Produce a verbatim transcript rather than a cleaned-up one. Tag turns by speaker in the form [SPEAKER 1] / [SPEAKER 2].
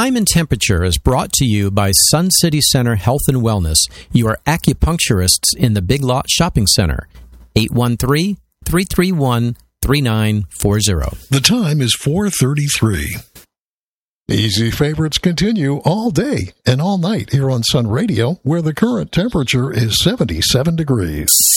[SPEAKER 1] Time and Temperature is brought to you by Sun City Center Health and Wellness, your acupuncturists in the Big Lot Shopping Center. eight one three, three three one, three nine four zero.
[SPEAKER 2] The time is four thirty-three. Easy Favorites continue all day and all night here on Sun Radio, where the current temperature is seventy-seven degrees.